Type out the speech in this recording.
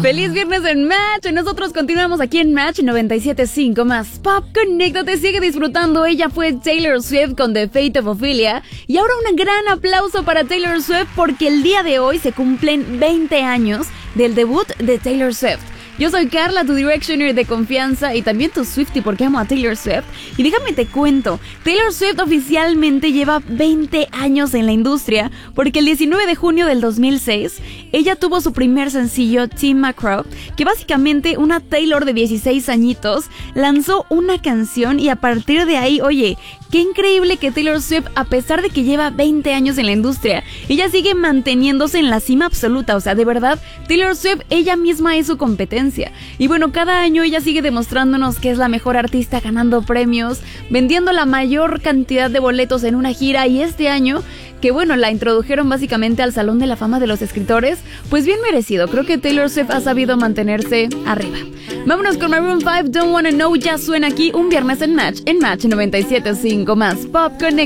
Feliz viernes en Match. Nosotros continuamos aquí en Match 97.5 más Pop. Conéctate, sigue disfrutando. Ella fue Taylor Swift con The Fate of Ophelia. Y ahora un gran aplauso para Taylor Swift porque el día de hoy se cumplen 20 años del debut de Taylor Swift. Yo soy Carla, tu Directioner de confianza y también tu Swiftie porque amo a Taylor Swift. Y déjame te cuento, Taylor Swift oficialmente lleva 20 años en la industria porque el 19 de junio del 2006 ella tuvo su primer sencillo, Tim McGraw, que básicamente una Taylor de 16 añitos lanzó una canción y a partir de ahí, oye, qué increíble que Taylor Swift, a pesar de que lleva 20 años en la industria, ella sigue manteniéndose en la cima absoluta. O sea, de verdad, Taylor Swift, ella misma es su competencia. Y bueno, cada año ella sigue demostrándonos que es la mejor artista, ganando premios, vendiendo la mayor cantidad de boletos en una gira. Y este año, que bueno, la introdujeron básicamente al Salón de la Fama de los Escritores, pues bien merecido. Creo que Taylor Swift ha sabido mantenerse arriba. Vámonos con Maroon 5, Don't Wanna Know, ya suena aquí un viernes en Match 97.5 más Pop Connect.